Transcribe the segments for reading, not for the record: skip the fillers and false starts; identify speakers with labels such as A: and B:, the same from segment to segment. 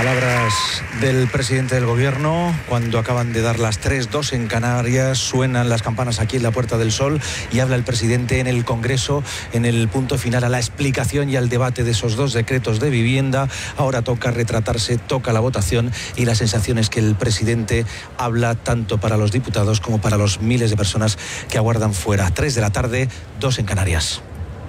A: Palabras del presidente del gobierno cuando acaban de dar las 3:02 en Canarias. Suenan las campanas aquí en la Puerta del Sol y habla el presidente en el Congreso en el punto final a la explicación y al debate de esos dos decretos de vivienda. Ahora toca retratarse, toca la votación y la sensación es que el presidente habla tanto para los diputados como para los miles de personas que aguardan fuera. 3 de la tarde, 2 en Canarias.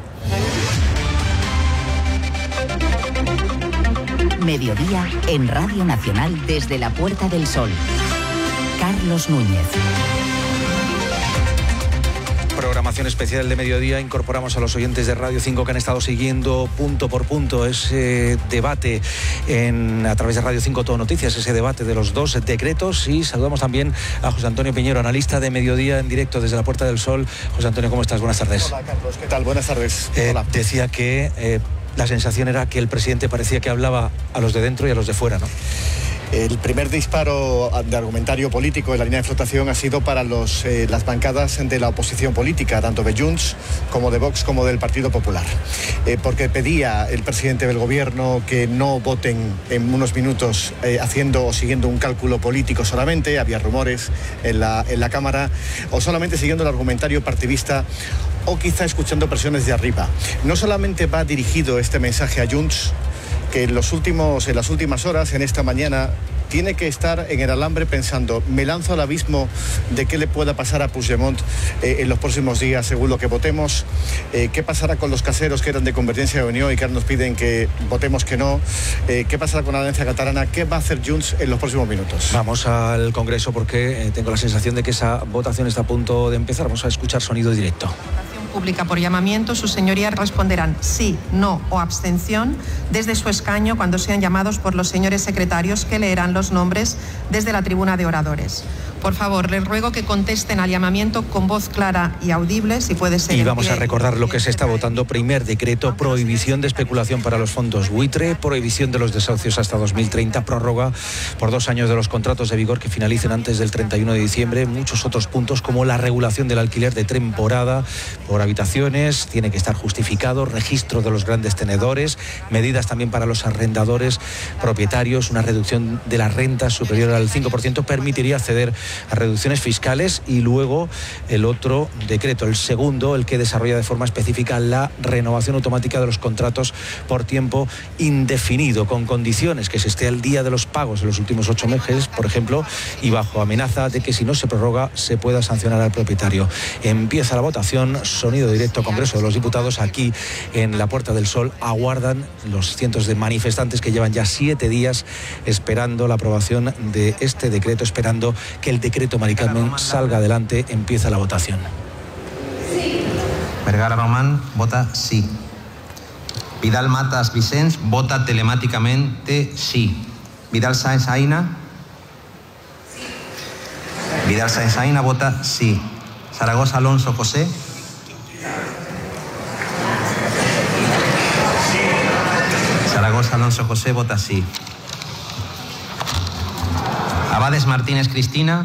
B: Mediodía en Radio Nacional desde la Puerta del Sol. Carlos Núñez.
A: Programación especial de mediodía. Incorporamos a los oyentes de Radio 5 que han estado siguiendo punto por punto ese debate a través de Radio 5 Todo Noticias, ese debate de los dos decretos. Y saludamos también a José Antonio Piñero, analista de Mediodía en directo desde la Puerta del Sol. José Antonio, ¿cómo estás? Buenas tardes.
C: Hola, Carlos. ¿Qué tal? Buenas tardes. Hola.
A: Decía que la sensación era que el presidente parecía que hablaba a los de dentro y a los de fuera, ¿no?
C: El primer disparo de argumentario político en la línea de flotación ha sido para las bancadas de la oposición política, tanto de Junts como de Vox como del Partido Popular. Porque pedía el presidente del gobierno que no voten en unos minutos haciendo o siguiendo un cálculo político solamente, había rumores en la Cámara, o solamente siguiendo el argumentario partidista o quizá escuchando presiones de arriba. No solamente va dirigido este mensaje a Junts, que en las últimas horas, en esta mañana, tiene que estar en el alambre pensando, me lanzo al abismo de qué le pueda pasar a Puigdemont en los próximos días según lo que votemos, qué pasará con los caseros que eran de Convergencia de Unión y que ahora nos piden que votemos que no, qué pasará con la Alianza Catalana, qué va a hacer Junts en los próximos minutos.
A: Vamos al Congreso porque tengo la sensación de que esa votación está a punto de empezar. Vamos a escuchar sonido directo.
D: Pública por llamamiento, sus señorías responderán sí, no o abstención desde su escaño cuando sean llamados por los señores secretarios que leerán los nombres desde la tribuna de oradores. Por favor, les ruego que contesten al llamamiento con voz clara y audible, si puede ser.
A: Y vamos a recordar lo que se está votando. Primer decreto, prohibición de especulación para los fondos buitre, prohibición de los desahucios hasta 2030, prórroga por 2 años de los contratos de vigor que finalicen antes del 31 de diciembre. Muchos otros puntos como la regulación del alquiler de temporada por habitaciones, tiene que estar justificado, registro de los grandes tenedores, medidas también para los arrendadores propietarios, una reducción de las rentas superior al 5% permitiría acceder a reducciones fiscales. Y luego el otro decreto, el segundo, el que desarrolla de forma específica la renovación automática de los contratos por tiempo indefinido, con condiciones que se esté al día de los pagos de los últimos 8 meses, por ejemplo, y bajo amenaza de que si no se prorroga se pueda sancionar al propietario. Empieza la votación, sonido directo, Congreso de los Diputados. Aquí en la Puerta del Sol aguardan los cientos de manifestantes que llevan ya 7 días esperando la aprobación de este decreto, esperando que el decreto Mari Carmen salga adelante. Empieza la votación.
E: Sí. Vergara Román vota sí. Vidal Matas Vicens vota telemáticamente sí. Vidal Sáenz Aina. Sí. Vidal Sáenz Aina vota sí. Zaragoza Alonso José. Zaragoza Alonso José vota sí. Abades Martínez Cristina.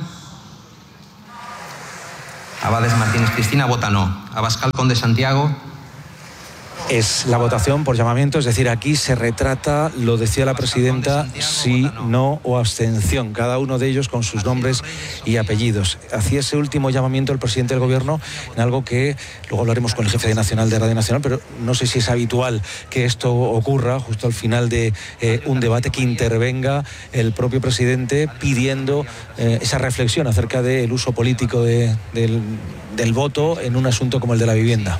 E: Abades Martínez Cristina vota no. Abascal Conde Santiago.
A: Es la votación por llamamiento, es decir, aquí se retrata, lo decía la presidenta, sí, no o abstención, cada uno de ellos con sus nombres y apellidos. Hacía ese último llamamiento el presidente del gobierno en algo que luego hablaremos con el jefe nacional de Radio Nacional, pero no sé si es habitual que esto ocurra justo al final de un debate, que intervenga el propio presidente pidiendo esa reflexión acerca del uso político del voto en un asunto como el de la vivienda.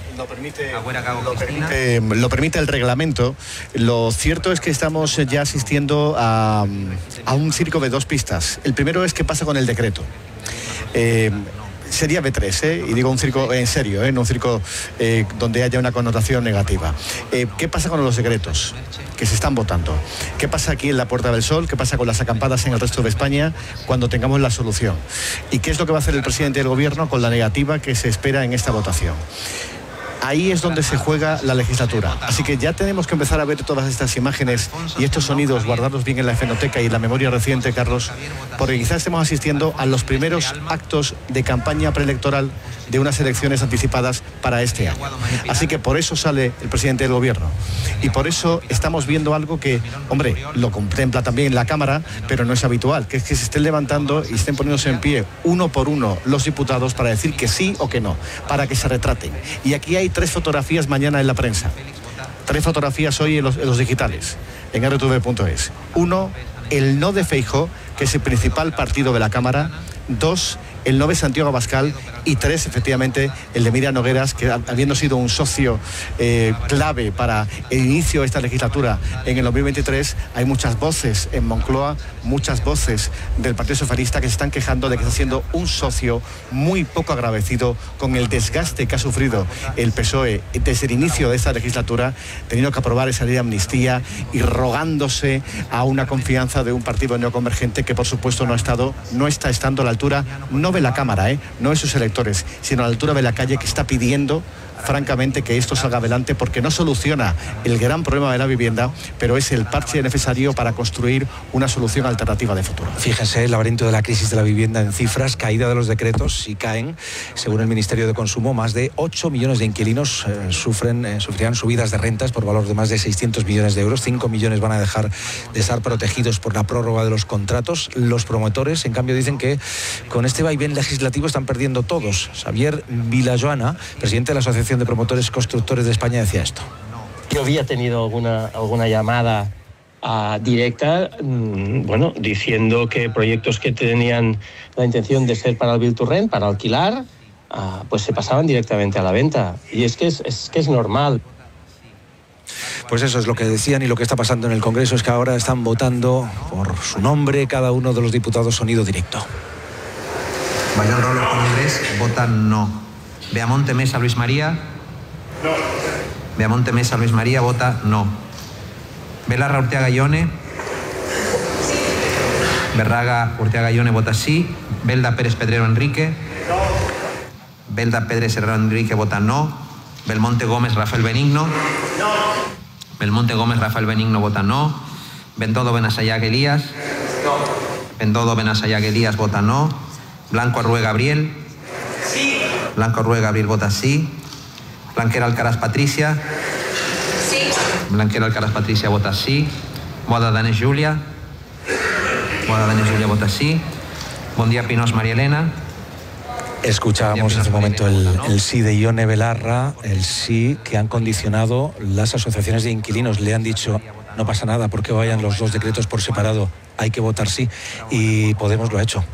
C: Lo permite el reglamento. Lo cierto es que estamos ya asistiendo a un circo de 2 pistas. El primero es qué pasa con el decreto. Sería B3, y digo un circo en serio, no un circo donde haya una connotación negativa. ¿Qué pasa con los decretos que se están votando? ¿Qué pasa aquí en la Puerta del Sol? ¿Qué pasa con las acampadas en el resto de España cuando tengamos la solución? ¿Y qué es lo que va a hacer el presidente del gobierno con la negativa que se espera en esta votación? Ahí es donde se juega la legislatura. Así que ya tenemos que empezar a ver todas estas imágenes y estos sonidos, guardarlos bien en la fenoteca y en la memoria reciente, Carlos, porque quizás estemos asistiendo a los primeros actos de campaña preelectoral de unas elecciones anticipadas para este año. Así que por eso sale el presidente del gobierno. Y por eso estamos viendo algo que, hombre, lo contempla también la Cámara, pero no es habitual, que es que se estén levantando y estén poniéndose en pie uno por uno los diputados para decir que sí o que no, para que se retraten. Y aquí hay 3 fotografías mañana en la prensa, 3 fotografías hoy en los digitales, en rtv.es. 1, el no de Feijóo, que es el principal partido de la Cámara. 2, el no de Santiago Abascal. Y 3, efectivamente, el de Miriam Nogueras, que habiendo sido un socio clave para el inicio de esta legislatura en el 2023, hay muchas voces en Moncloa, muchas voces del Partido Socialista que se están quejando de que está siendo un socio muy poco agradecido con el desgaste que ha sufrido el PSOE desde el inicio de esta legislatura, teniendo que aprobar esa ley de amnistía y rogándose a una confianza de un partido neoconvergente que, por supuesto, no está estando a la altura, no de la Cámara, no de sus electores, sino a la altura de la calle, que está pidiendo francamente que esto salga adelante, porque no soluciona el gran problema de la vivienda, pero es el parche necesario para construir una solución alternativa de futuro.
A: Fíjense, el laberinto de la crisis de la vivienda en cifras, caída de los decretos, si caen, según el Ministerio de Consumo, más de 8 millones de inquilinos sufrirán subidas de rentas por valor de más de 600 millones de euros, 5 millones van a dejar de estar protegidos por la prórroga de los contratos. Los promotores, en cambio, dicen que con este vaivén legislativo están perdiendo todos. Xavier Vilajoana, presidente de la Asociación de Promotores Constructores de España, decía esto.
F: Yo había tenido alguna llamada directa, diciendo que proyectos que tenían la intención de ser para el Build to Rent, para alquilar, pues se pasaban directamente a la venta. Y es que es normal.
A: Pues eso es lo que decían, y lo que está pasando en el Congreso es que ahora están votando por su nombre cada uno de los diputados, sonido directo.
E: Bayón Rolo Congrés vota no. Beamonte Mesa Luis María. No. Beamonte Mesa Luis María vota no. Belarra Urteaga Ione. Sí. Berraga Urteaga Ione vota sí. Belda Pérez Pedrero Enrique. No. Belda Pérez Herrero Enrique vota no. Belmonte Gómez Rafael Benigno. No. Belmonte Gómez Rafael Benigno vota no. Bendodo Benasayag Elías. No. Bendodo Benasayag Elías vota no. Blanco Arrué Gabriel. Sí. Blanco Arrué Gabriel vota sí. Blanquera Alcaraz Patricia. Sí. Blanquera Alcaraz Patricia vota sí. Boada Danés Julia. Boada Danés Julia vota sí. Bondía Pinós María Elena.
A: Escuchábamos hace un momento el sí de Ione Belarra, el sí que han condicionado las asociaciones de inquilinos. Le han dicho, no pasa nada porque vayan los 2 decretos por separado, hay que votar sí, y Podemos lo ha hecho.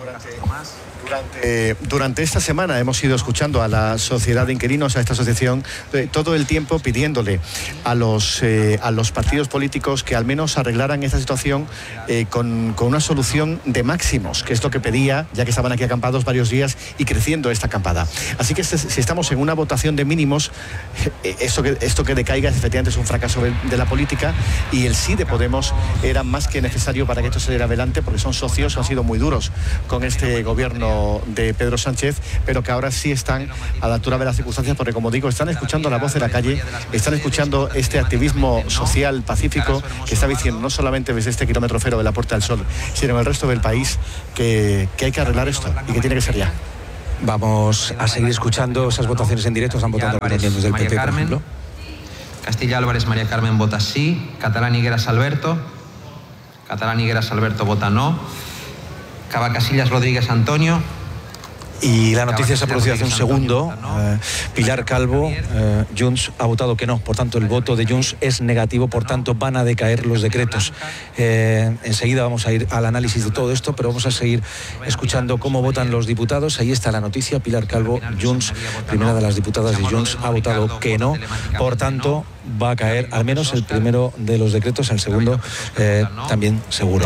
C: Durante esta semana hemos ido escuchando a la sociedad de inquilinos, a esta asociación, todo el tiempo pidiéndole a los partidos políticos que al menos arreglaran esta situación con una solución de máximos, que es lo que pedía, ya que estaban aquí acampados varios días y creciendo esta acampada. Así que si estamos en una votación de mínimos, esto que decaiga efectivamente es un fracaso de la política, y el sí de Podemos era más que necesario para que esto saliera adelante, porque son socios, han sido muy duros con este gobierno de Pedro Sánchez, pero que ahora sí están a la altura de las circunstancias, porque, como digo, están escuchando la voz de la calle, están escuchando este activismo social pacífico que está diciendo, no solamente desde este kilómetro cero de la Puerta del Sol, sino en el resto del país, que hay que arreglar esto y que tiene que ser ya.
A: Vamos a seguir escuchando esas votaciones en directo. Están votando algunos miembros del PP, por ejemplo.
E: Castilla Álvarez María Carmen vota sí. Catalán Higueras Alberto. Catalán Higueras Alberto vota no. Cavacasillas Rodríguez Antonio.
A: Y la noticia se ha producido hace un segundo. Pilar Calvo, Junts ha votado que no. Por tanto, el voto de Junts es negativo. Por tanto, van a decaer los decretos. Enseguida vamos a ir al análisis de todo esto, pero vamos a seguir escuchando cómo votan los diputados. Ahí está la noticia. Pilar Calvo, Junts, primera de las diputadas de Junts, ha votado que no. Por tanto, va a caer al menos el primero de los decretos, el segundo también seguro.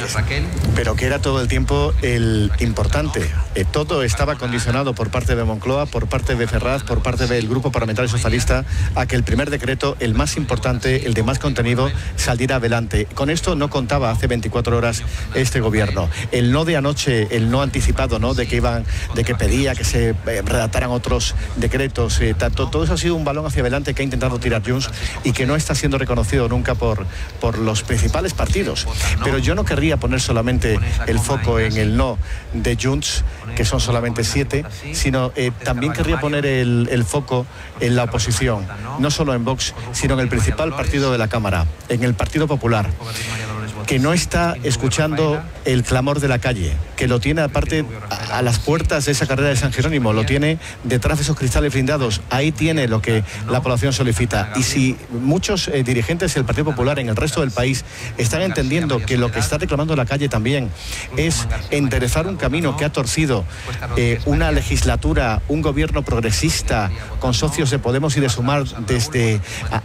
C: Pero que era todo el tiempo el importante. Todo estaba condicionado por parte de Moncloa, por parte de Ferraz, por parte del Grupo Parlamentario Socialista, a que el primer decreto, el más importante, el de más contenido, saliera adelante. Con esto no contaba hace 24 horas este gobierno. El no de anoche, el no anticipado, ¿no?, de que pedía que se redactaran otros decretos, todo eso ha sido un balón hacia adelante que ha intentado tirar Junts y que no está siendo reconocido nunca por los principales partidos. Pero yo no querría poner solamente el foco en el no de Junts, que son solamente 7, sino también querría poner el foco en la oposición, no solo en Vox, sino en el principal partido de la Cámara, en el Partido Popular, que no está escuchando el clamor de la calle, que lo tiene aparte a las puertas de esa carrera de San Jerónimo, lo tiene detrás de esos cristales blindados, ahí tiene lo que la población solicita. Y si muchos dirigentes del Partido Popular en el resto del país están entendiendo que lo que está reclamando la calle también es enderezar un camino que ha torcido una legislatura, un gobierno progresista con socios de Podemos y de Sumar desde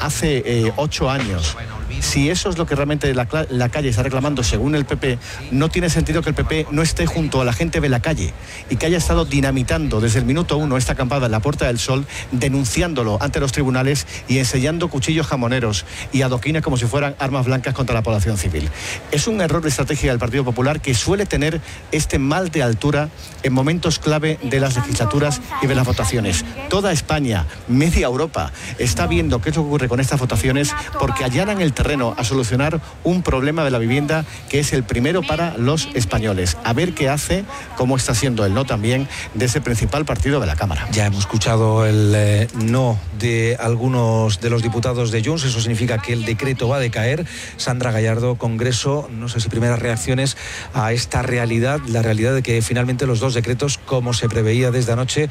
C: hace 8 años. Si eso es lo que realmente la calle está reclamando según el PP, no tiene sentido que el PP no esté junto a la gente de la calle y que haya estado dinamitando desde el minuto 1 esta acampada en la Puerta del Sol, denunciándolo ante los tribunales y enseñando cuchillos jamoneros y adoquines como si fueran armas blancas contra la población civil. Es un error de estrategia del Partido Popular, que suele tener este mal de altura en momentos clave de las legislaturas y de las votaciones. Toda España, media Europa, está viendo qué es lo que ocurre con estas votaciones, porque allanan el terreno a solucionar un problema de la vivienda que es el primero para los españoles. A ver qué hace, cómo está siendo el no también de ese principal partido de la Cámara.
A: Ya hemos escuchado el no de algunos de los diputados de Junts, eso significa que el decreto va a decaer. Sandra Gallardo, Congreso, no sé si primeras reacciones a esta realidad, la realidad de que finalmente los dos decretos, como se preveía desde anoche,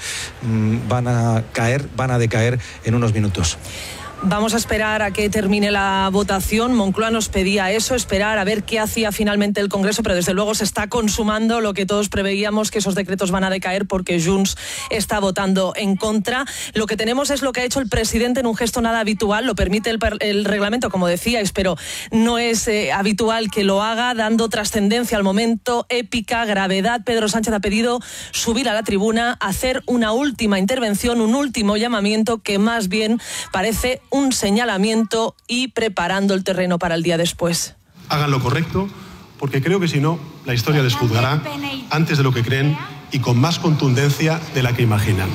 A: van a decaer en unos minutos.
G: Vamos a esperar a que termine la votación. Moncloa nos pedía eso, esperar a ver qué hacía finalmente el Congreso, pero desde luego se está consumando lo que todos preveíamos, que esos decretos van a decaer porque Junts está votando en contra. Lo que tenemos es lo que ha hecho el presidente en un gesto nada habitual, lo permite el reglamento, como decíais, pero no es habitual que lo haga, dando trascendencia al momento, épica, gravedad. Pedro Sánchez ha pedido subir a la tribuna, hacer una última intervención, un último llamamiento que más bien parece un señalamiento y preparando el terreno para el día después.
H: Hagan lo correcto, porque creo que si no, la historia les juzgará antes de lo que creen y con más contundencia de la que imaginan.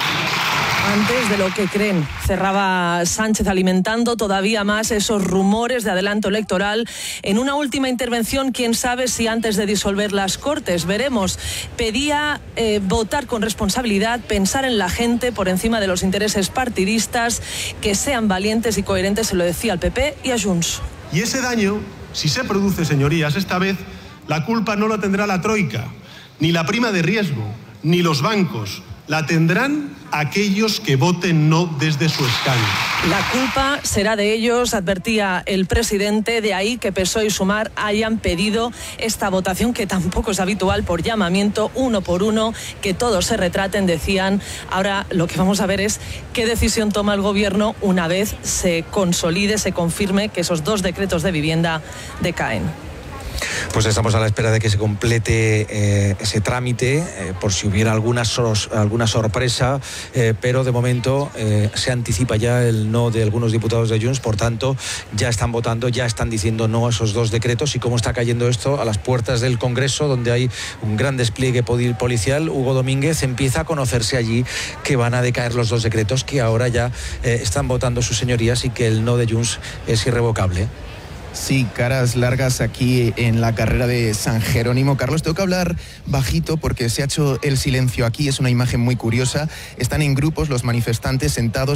G: Antes de lo que creen, cerraba Sánchez, alimentando todavía más esos rumores de adelanto electoral. En una última intervención, quién sabe si antes de disolver las Cortes, veremos. Pedía votar con responsabilidad, pensar en la gente por encima de los intereses partidistas, que sean valientes y coherentes, se lo decía al PP y a Junts.
H: Y ese daño, si se produce, señorías, esta vez la culpa no la tendrá la Troika, ni la prima de riesgo, ni los bancos. La tendrán aquellos que voten no desde su escaño.
G: La culpa será de ellos, advertía el presidente, de ahí que PSOE y Sumar hayan pedido esta votación, que tampoco es habitual, por llamamiento, uno por uno, que todos se retraten, decían. Ahora lo que vamos a ver es qué decisión toma el gobierno una vez se consolide, se confirme que esos dos decretos de vivienda decaen.
A: Pues estamos a la espera de que se complete ese trámite, por si hubiera alguna sorpresa, pero de momento se anticipa ya el no de algunos diputados de Junts, por tanto ya están votando, ya están diciendo no a esos dos decretos. Y cómo está cayendo esto a las puertas del Congreso, donde hay un gran despliegue policial. Hugo Domínguez, empieza a conocerse allí que van a decaer los dos decretos, que ahora ya están votando sus señorías y que el no de Junts es irrevocable.
I: Sí, caras largas aquí en la carrera de San Jerónimo. Carlos, tengo que hablar bajito porque se ha hecho el silencio aquí. Es una imagen muy curiosa. Están en grupos los manifestantes sentados